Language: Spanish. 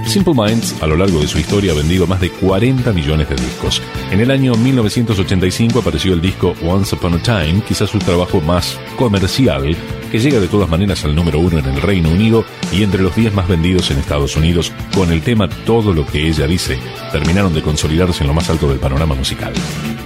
Simple Minds, a lo largo de su historia, ha vendido más de 40 millones de discos. En el año 1985 apareció el disco Once Upon a Time, quizás su trabajo más comercial, que llega de todas maneras al número 1 en el Reino Unido y entre los 10 más vendidos en Estados Unidos. Con el tema Todo lo que ella dice, terminaron de consolidarse en lo más alto del panorama musical.